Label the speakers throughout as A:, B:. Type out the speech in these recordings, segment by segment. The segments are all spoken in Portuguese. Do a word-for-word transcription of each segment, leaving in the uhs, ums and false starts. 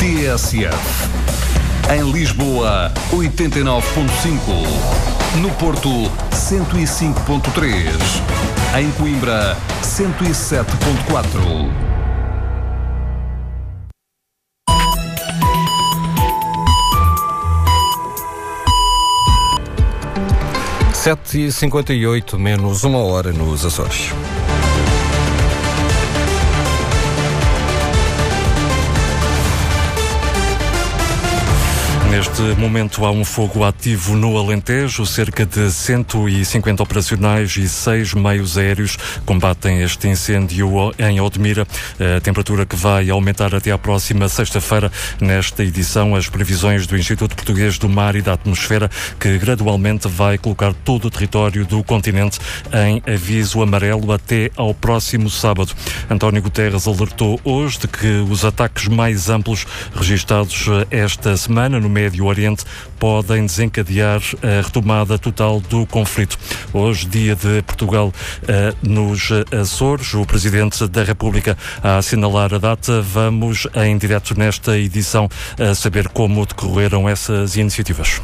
A: T S F. Em Lisboa, oitenta e nove ponto cinco. No Porto, cento e cinco ponto três. Em Coimbra, cento e sete ponto quatro.
B: sete e cinquenta e oito, menos uma hora nos Açores. Neste momento há um fogo ativo no Alentejo, cerca de cento e cinquenta operacionais e seis meios aéreos combatem este incêndio em Odmira. A temperatura que vai aumentar até à próxima sexta-feira. Nesta edição, as previsões do Instituto Português do Mar e da Atmosfera, que gradualmente vai colocar todo o território do continente em aviso amarelo até ao próximo sábado. António Guterres alertou hoje de que os ataques mais amplos registados esta semana no Médio Oriente podem desencadear a retomada total do conflito. Hoje, dia de Portugal uh, nos Açores, o Presidente da República a assinalar a data. Vamos em direto nesta edição a saber como decorreram essas iniciativas.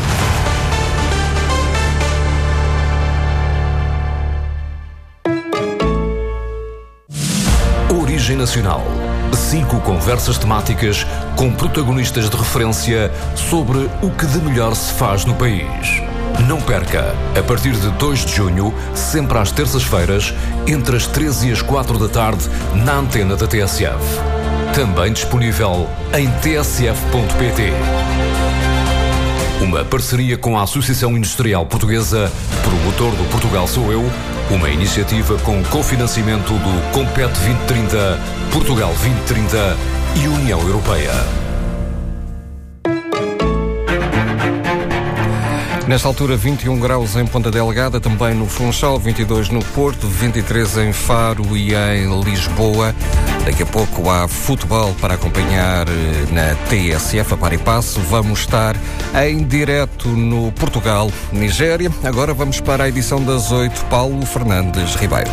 A: Origem Nacional. Cinco conversas temáticas com protagonistas de referência sobre o que de melhor se faz no país. Não perca, a partir de dois de junho, sempre às terças-feiras, entre as treze e as quatro da tarde, na antena da T S F. Também disponível em t s f ponto p t. Uma parceria com a Associação Industrial Portuguesa, promotor do Portugal Sou Eu, uma iniciativa com cofinanciamento do Compete vinte trinta, Portugal vinte trinta e União Europeia.
B: Nesta altura, vinte e um graus em Ponta Delgada, também no Funchal, vinte e dois no Porto, vinte e três em Faro e em Lisboa. Daqui a pouco há futebol para acompanhar na T S F, a par e passo. Vamos estar em direto no Portugal, Nigéria. Agora vamos para a edição das oito. Paulo Fernandes Ribeiro.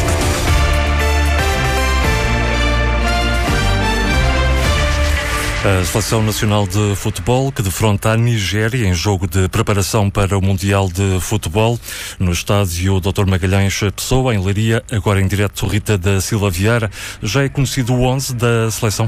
B: A Seleção Nacional de Futebol, que defronta a Nigéria em jogo de preparação para o Mundial de Futebol, no estádio doutor Magalhães Pessoa, em Leiria. Agora em direto, Rita da Silva Vieira. Já é conhecido o onze da seleção?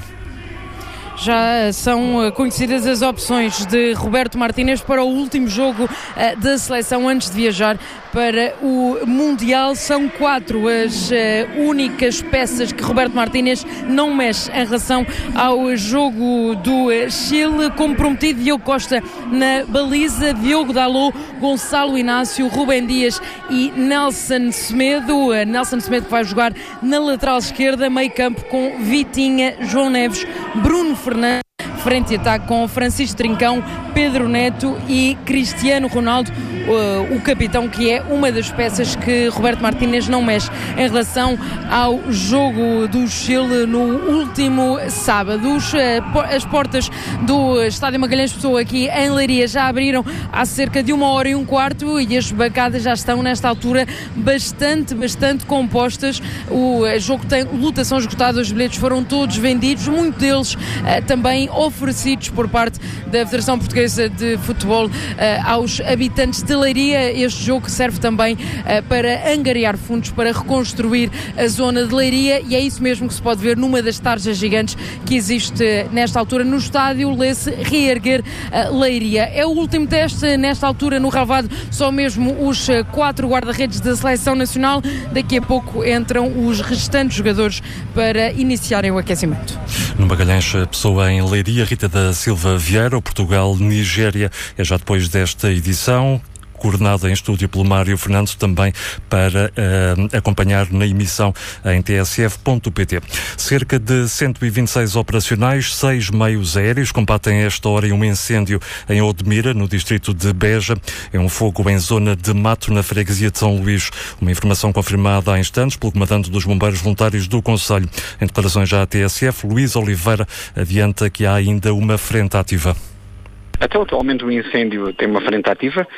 C: Já são conhecidas as opções de Roberto Martínez para o último jogo uh, da seleção antes de viajar para o Mundial. São quatro as uh, únicas peças que Roberto Martínez não mexe em relação ao jogo do Chile. Como prometido, Diogo Costa na baliza, Diogo Dalot, Gonçalo Inácio, Rubem Dias e Nelson Semedo. Uh, Nelson Semedo que vai jogar na lateral esquerda, meio campo com Vitinha, João Neves, Bruno Fernandes, frente e ataque com Francisco Trincão, Pedro Neto e Cristiano Ronaldo, uh, o capitão, que é uma das peças que Roberto Martínez não mexe em relação ao jogo do Chile no último sábado. Os, uh, as portas do Estádio Magalhães Pessoa aqui em Leiria já abriram há cerca de uma hora e um quarto e as bancadas já estão nesta altura bastante, bastante compostas. O uh, jogo tem lotação esgotada, os bilhetes foram todos vendidos, muitos deles uh, também oferecidos por parte da Federação Portuguesa de Futebol uh, aos habitantes de Leiria. Este jogo serve também uh, para angariar fundos para reconstruir a zona de Leiria e é isso mesmo que se pode ver numa das tarjas gigantes que existe uh, nesta altura no estádio. Lê-se Reerguer uh, Leiria. É o último teste nesta altura no relvado, só mesmo os uh, quatro guarda-redes da Seleção Nacional. Daqui a pouco entram os restantes jogadores para iniciarem o aquecimento.
B: No Magalhães Pessoa, em Leiria, Rita da Silva Vieira. O Portugal-Nigéria é já depois desta edição, coordenada em estúdio pelo Mário Fernandes, também para uh, acompanhar na emissão em t s f ponto p t. Cerca de cento e vinte e seis operacionais, seis meios aéreos combatem a esta hora um incêndio em Odmira, no distrito de Beja. É um fogo em zona de mato na freguesia de São Luís. Uma informação confirmada há instantes pelo comandante dos bombeiros voluntários do concelho. Em declarações já à T S F, Luís Oliveira adianta que há ainda uma frente ativa.
D: Até atualmente o incêndio tem uma frente ativa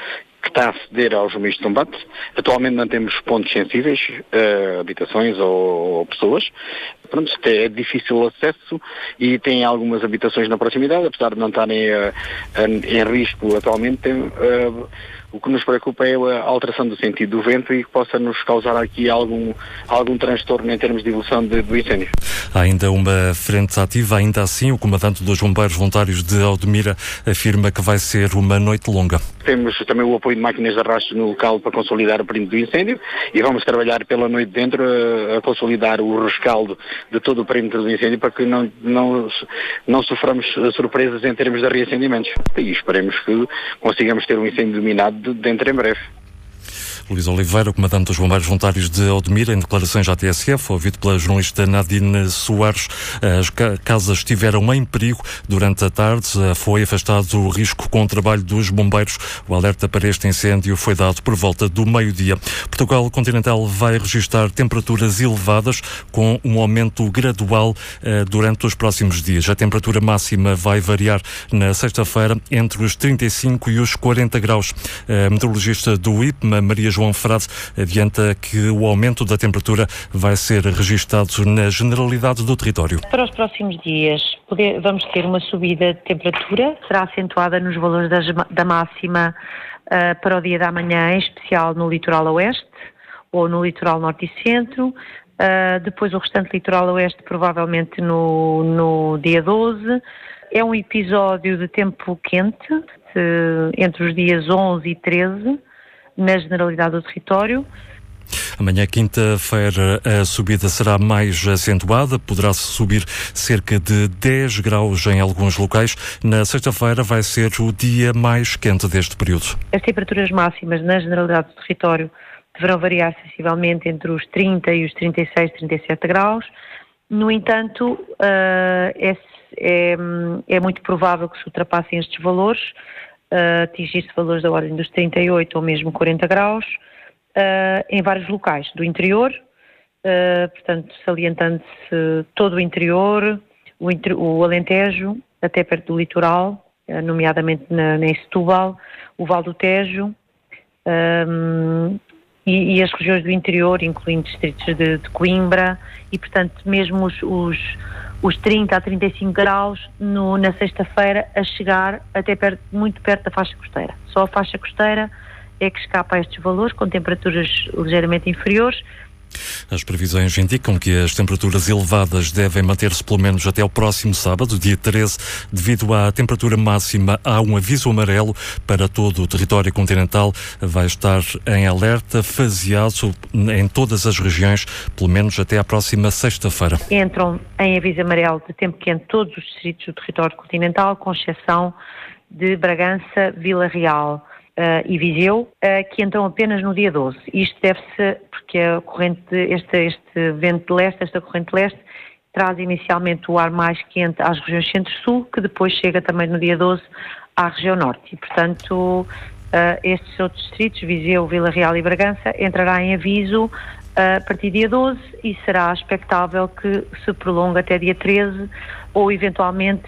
D: que está a aceder aos meios de combate. Atualmente não temos pontos sensíveis, uh, habitações ou, ou pessoas. Pronto, é difícil acesso e tem algumas habitações na proximidade, apesar de não estarem uh, em risco atualmente. Tem, uh, o que nos preocupa é a alteração do sentido do vento e que possa nos causar aqui algum, algum transtorno em termos de evolução de, do incêndio.
B: Há ainda uma frente ativa, ainda assim o comandante dos bombeiros voluntários de Odmira afirma que vai ser uma noite longa.
D: Temos também o apoio de máquinas de arrasto no local para consolidar o perímetro do incêndio e vamos trabalhar pela noite dentro a, a consolidar o rescaldo de todo o perímetro do incêndio para que não, não, não soframos surpresas em termos de reacendimentos. E esperemos que consigamos ter um incêndio dominado de, dentro em breve.
B: Luís Oliveira, comandante dos bombeiros voluntários de Odmira, em declarações à T S F, ouvido pela jornalista Nadine Soares. As casas estiveram em perigo durante a tarde. Foi afastado o risco com o trabalho dos bombeiros. O alerta para este incêndio foi dado por volta do meio-dia. Portugal continental vai registrar temperaturas elevadas com um aumento gradual uh, durante os próximos dias. A temperatura máxima vai variar na sexta-feira entre os trinta e cinco e os quarenta graus. A meteorologista do I P M A, Maria João Frade, adianta que o aumento da temperatura vai ser registado na generalidade do território.
E: Para os próximos dias poder, vamos ter uma subida de temperatura, será acentuada nos valores da, da máxima uh, para o dia da manhã, em especial no litoral oeste ou no litoral norte e centro. Uh, depois o restante litoral oeste provavelmente no, no dia doze. É um episódio de tempo quente, uh, entre os dias onze e treze, na generalidade do território.
B: Amanhã, quinta-feira, a subida será mais acentuada, poderá subir cerca de dez graus em alguns locais. Na sexta-feira vai ser o dia mais quente deste período.
E: As temperaturas máximas na generalidade do território deverão variar sensivelmente entre os trinta e os trinta e seis, trinta e sete graus. No entanto, uh, é, é, é muito provável que se ultrapassem estes valores, Uh, atingir-se valores da ordem dos trinta e oito ou mesmo quarenta graus, uh, em vários locais do interior, uh, portanto, salientando-se todo o interior, o, inter- o Alentejo, até perto do litoral, uh, nomeadamente na, em Setúbal, o Val do Tejo, um, e, e as regiões do interior, incluindo distritos de, de Coimbra, e, portanto, mesmo os, os os trinta a trinta e cinco graus no, na sexta-feira, a chegar até perto, muito perto da faixa costeira. Só a faixa costeira é que escapa a estes valores, com temperaturas ligeiramente inferiores.
B: As previsões indicam que as temperaturas elevadas devem manter-se pelo menos até ao próximo sábado, dia treze. Devido à temperatura máxima, há um aviso amarelo para todo o território continental. Vai estar em alerta faseado em todas as regiões, pelo menos até à próxima sexta-feira.
E: Entram em aviso amarelo de tempo quente todos os distritos do território continental, com exceção de Bragança, Vila Real Uh, e Viseu, uh, que entram apenas no dia doze. Isto deve-se porque a corrente, este, este vento de leste, esta corrente de leste, traz inicialmente o ar mais quente às regiões centro-sul, que depois chega também no dia doze à região norte. E, portanto, uh, estes outros distritos, Viseu, Vila Real e Bragança, entrará em aviso uh, a partir do dia doze e será expectável que se prolongue até dia treze, ou eventualmente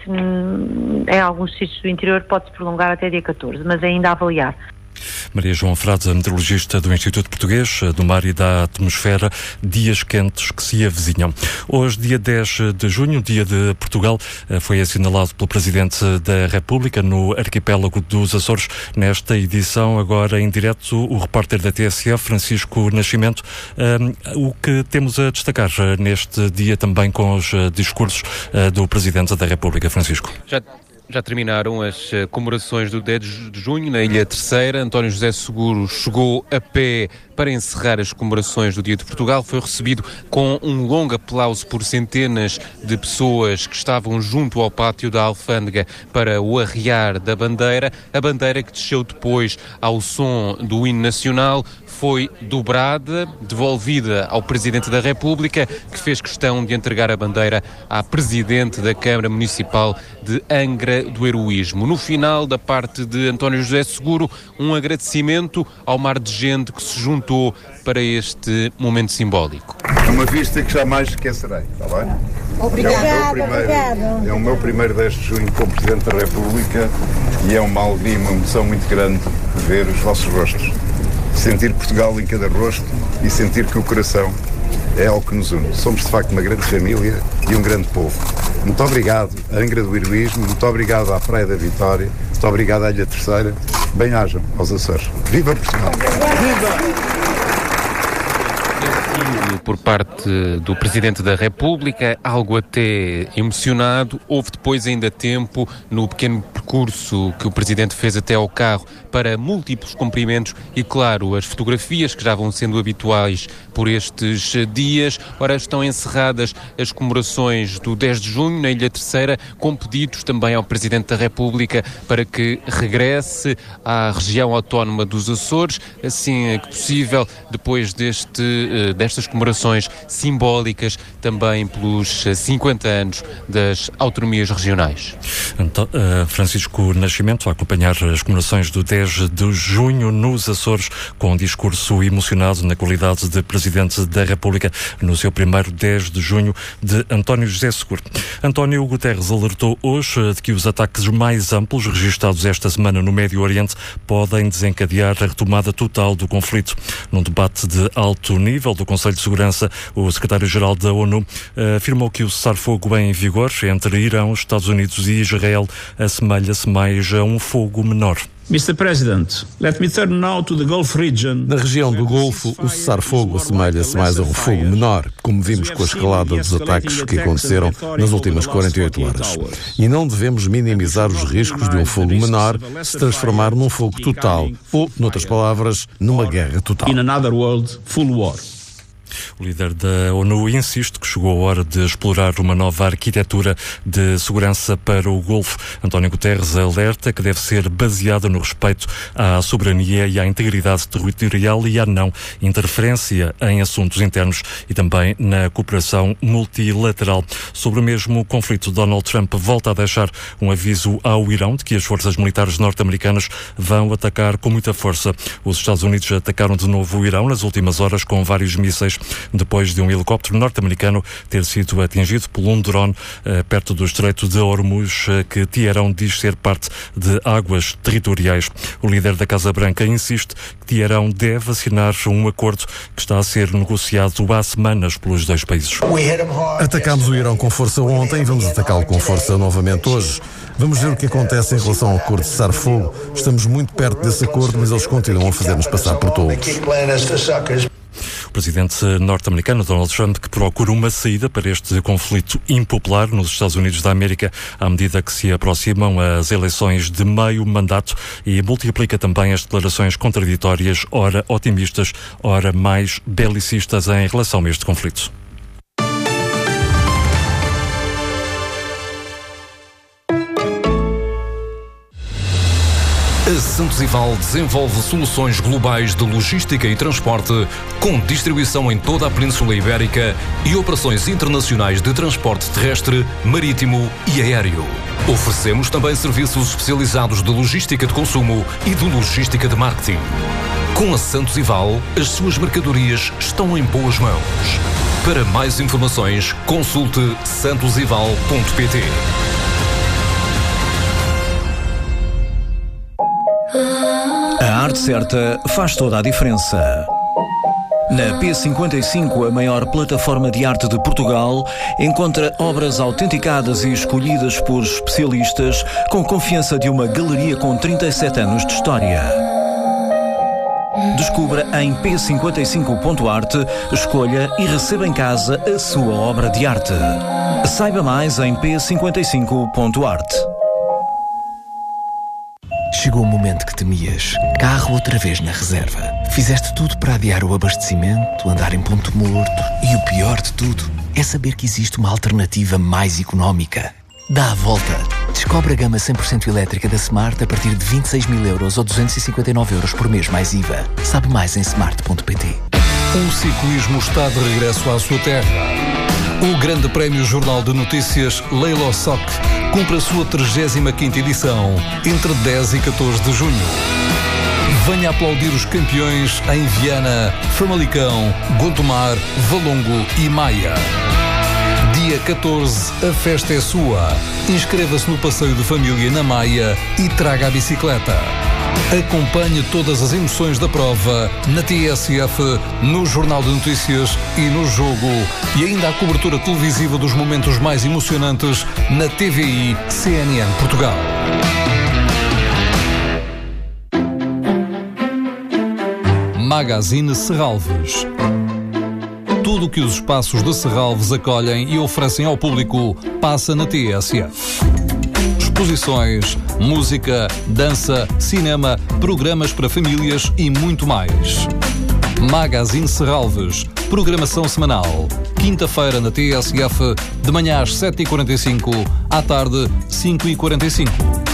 E: em alguns sítios do interior pode-se prolongar até dia catorze, mas ainda a avaliar.
B: Maria João Frade, meteorologista do Instituto Português do Mar e da Atmosfera, dias quentes que se avizinham. Hoje, dia dez de junho, dia de Portugal, foi assinalado pelo Presidente da República no arquipélago dos Açores. Nesta edição, agora em direto, o repórter da T S F, Francisco Nascimento. Um, o que temos a destacar neste dia também com os discursos do Presidente da República, Francisco?
F: Já... Já terminaram as uh, comemorações do dez de junho na Ilha Terceira. António José Seguro chegou a pé para encerrar as comemorações do Dia de Portugal. Foi recebido com um longo aplauso por centenas de pessoas que estavam junto ao pátio da Alfândega para o arrear da bandeira. A bandeira que desceu depois ao som do hino nacional foi dobrada, devolvida ao Presidente da República, que fez questão de entregar a bandeira à Presidente da Câmara Municipal de Angra Ilha do Heroísmo. No final da parte de António José Seguro, um agradecimento ao mar de gente que se juntou para este momento simbólico.
G: É uma vista que jamais esquecerei, está bem?
H: Obrigado,
G: é o meu primeiro, é o meu primeiro dez de junho como Presidente da República e é uma alegria e uma emoção muito grande ver os vossos rostos. Sentir Portugal em cada rosto e sentir que o coração é algo que nos une. Somos, de facto, uma grande família e um grande povo. Muito obrigado à Angra do Heroísmo, muito obrigado à Praia da Vitória, muito obrigado à Ilha Terceira. Bem-ajam aos Açores. Viva Portugal! Viva!
F: Por parte do Presidente da República, algo até emocionado. Houve depois ainda tempo, no pequeno percurso que o Presidente fez até ao carro, para múltiplos cumprimentos e, claro, as fotografias que já vão sendo habituais por estes dias. Ora, estão encerradas as comemorações do dez de junho na Ilha Terceira, com pedidos também ao Presidente da República para que regresse à região autónoma dos Açores, assim que possível, depois deste, destas comemorações simbólicas, também pelos cinquenta anos das autonomias regionais.
B: Então, uh, Francisco Nascimento a acompanhar as comemorações do dez de junho nos Açores, com um discurso emocionado na qualidade de Presidente da República no seu primeiro dez de junho de António José Seguro. António Guterres alertou hoje de que os ataques mais amplos registados esta semana no Médio Oriente podem desencadear a retomada total do conflito. Num debate de alto nível do Conselho de Segurança, o secretário-geral da ONU afirmou que o cessar-fogo em vigor entre Irão, Estados Unidos e Israel assemelha-se mais a um fogo menor.
I: mister President, let me turn now to the Gulf region.
J: Na região do Golfo, o cessar-fogo assemelha-se mais a um fogo menor, como vimos com a escalada dos ataques que aconteceram nas últimas quarenta e oito horas. E não devemos minimizar os riscos de um fogo menor se transformar num fogo total, ou, noutras palavras, numa guerra total.
I: In another world, full war.
B: O líder da ONU insiste que chegou a hora de explorar uma nova arquitetura de segurança para o Golfo. António Guterres alerta que deve ser baseada no respeito à soberania e à integridade territorial e à não interferência em assuntos internos e também na cooperação multilateral. Sobre o mesmo conflito, Donald Trump volta a deixar um aviso ao Irão de que as forças militares norte-americanas vão atacar com muita força. Os Estados Unidos atacaram de novo o Irão nas últimas horas com vários mísseis, depois de um helicóptero norte-americano ter sido atingido por um drone eh, perto do Estreito de Hormuz, eh, que Teherão diz ser parte de águas territoriais. O líder da Casa Branca insiste que Teherão deve assinar um acordo que está a ser negociado há semanas pelos dois países.
J: Atacámos o Irão com força ontem e vamos atacá-lo com força novamente hoje. Vamos ver o que acontece em relação ao acordo de cessar-fogo. Estamos muito perto desse acordo, mas eles continuam a fazer-nos passar por tolos.
B: O presidente norte-americano Donald Trump que procura uma saída para este conflito impopular nos Estados Unidos da América à medida que se aproximam as eleições de meio mandato e multiplica também as declarações contraditórias, ora otimistas, ora mais belicistas em relação a este conflito.
A: A Santos Ival desenvolve soluções globais de logística e transporte com distribuição em toda a Península Ibérica e operações internacionais de transporte terrestre, marítimo e aéreo. Oferecemos também serviços especializados de logística de consumo e de logística de marketing. Com a Santos Ival, as suas mercadorias estão em boas mãos. Para mais informações, consulte santos ival ponto pt.
K: A arte certa faz toda a diferença. Na P cinquenta e cinco, a maior plataforma de arte de Portugal, encontra obras autenticadas e escolhidas por especialistas com confiança de uma galeria com trinta e sete anos de história. Descubra em p cinquenta e cinco ponto arte, escolha e receba em casa a sua obra de arte. Saiba mais em p cinquenta e cinco ponto arte.
L: Chegou o momento que temias. Carro outra vez na reserva. Fizeste tudo para adiar o abastecimento, andar em ponto morto. E o pior de tudo é saber que existe uma alternativa mais económica. Dá a volta. Descobre a gama cem por cento elétrica da Smart a partir de vinte e seis mil euros ou duzentos e cinquenta e nove euros por mês mais I V A. Sabe mais em smart ponto pt.
M: O ciclismo está de regresso à sua terra. O Grande Prémio Jornal de Notícias Leilo Soc cumpre a sua trigésima quinta edição, entre dez e catorze de junho. Venha aplaudir os campeões em Viana, Famalicão, Gondomar, Valongo e Maia. Dia catorze, a festa é sua. Inscreva-se no passeio de família na Maia e traga a bicicleta. Acompanhe todas as emoções da prova na T S F, no Jornal de Notícias e no Jogo. E ainda a cobertura televisiva dos momentos mais emocionantes na T V I C N N Portugal. Magazine Serralves. Tudo o que os espaços de Serralves acolhem e oferecem ao público passa na T S F. Exposições, música, dança, cinema, programas para famílias e muito mais. Magazine Serralves. Programação semanal. Quinta-feira na T S F, de manhã às sete e quarenta e cinco, à tarde cinco e quarenta e cinco.